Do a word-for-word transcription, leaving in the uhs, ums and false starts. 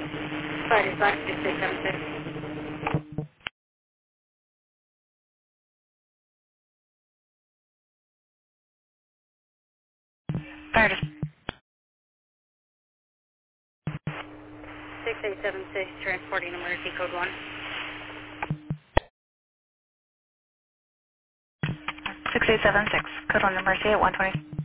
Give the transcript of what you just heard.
Fire dispatch six eight seven six. Fire dis- six eight seven six, transporting emergency code one. six eight seven six, code one emergency at one twenty.